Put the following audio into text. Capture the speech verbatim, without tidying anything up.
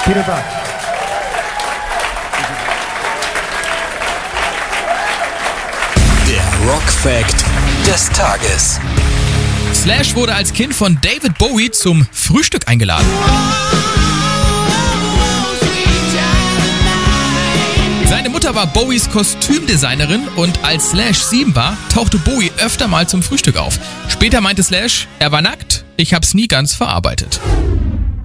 Vielen Dank. Der Rock Fact des Tages. Slash wurde als Kind von David Bowie zum Frühstück eingeladen. Seine Mutter war Bowies Kostümdesignerin und als Slash sieben war, tauchte Bowie öfter mal zum Frühstück auf. Später meinte Slash, er war nackt, ich hab's nie ganz verarbeitet.